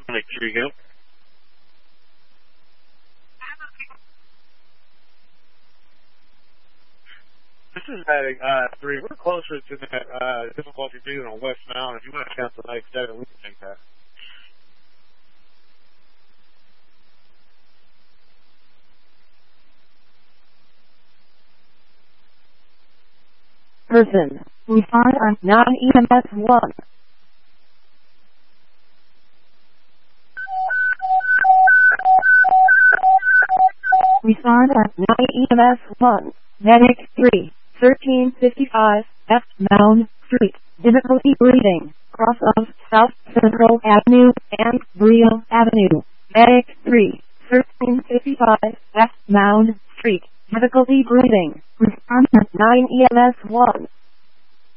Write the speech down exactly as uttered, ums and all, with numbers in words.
Make sure you go. This is at uh, three. We're closer to that uh, difficulty three than on West Mountain. If you want to count the night seven, we can take that. Person. We find on nine E M S one. We find on nine E M S one. Medic three. thirteen fifty-five F Mound Street. Difficulty breathing. Cross of South Central Avenue and Brio Avenue. Medic three. thirteen fifty-five F Mound Street. Difficulty breathing. Respond at nine E M S one.